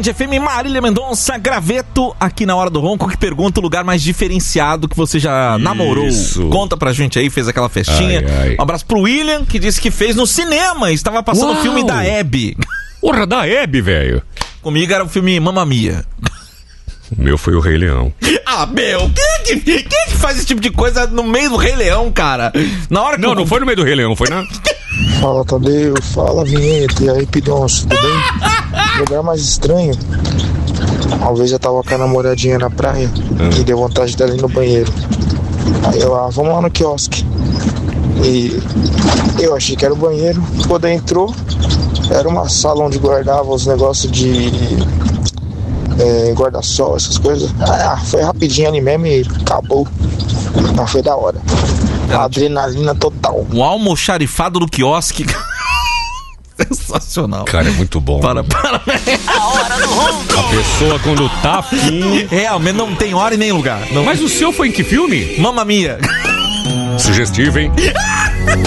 FM, Marília Mendonça, Graveto, aqui na Hora do Ronco, que pergunta o lugar mais diferenciado que você já namorou. Conta pra gente aí, fez aquela festinha. Um abraço pro William, que disse que fez no cinema, estava passando o filme da Hebe. Porra, da Hebe, velho. Comigo era o filme Mamma Mia. O meu foi o Rei Leão. Ah, meu, quem é que faz esse tipo de coisa no meio do Rei Leão, cara? Na hora que não foi no meio do Rei Leão, foi na... Fala, Tadeu, fala, Vinheta, e aí, Pidonço, tudo bem? Lugar mais estranho. Uma vez eu tava com a namoradinha na praia e deu vontade dela ir no banheiro. Aí eu, vamos lá no quiosque. E eu achei que era o banheiro. Quando entrou, era uma sala onde guardava os negócios de guarda-sol, essas coisas. Foi rapidinho ali mesmo e acabou. Mas foi da hora. Adrenalina total. O almoxarifado do quiosque. Sensacional. Cara, é muito bom. Para. A Hora do Ronco. A pessoa quando tá afim... Realmente não tem hora e nem lugar. Não. Mas o seu foi em que filme? Mamma Mia. Sugestivo, hein?